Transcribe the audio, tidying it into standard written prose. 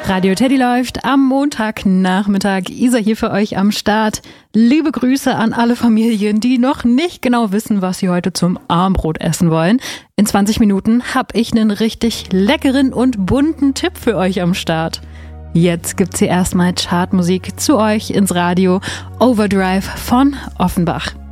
Radio Teddy läuft am Montagnachmittag. Isa hier für euch am Start. Liebe Grüße an alle Familien, die noch nicht genau wissen, was sie heute zum Abendbrot essen wollen. In 20 Minuten habe ich einen richtig leckeren und bunten Tipp für euch am Start. Jetzt gibt's hier erstmal Chartmusik zu euch ins Radio. Overdrive von Offenbach.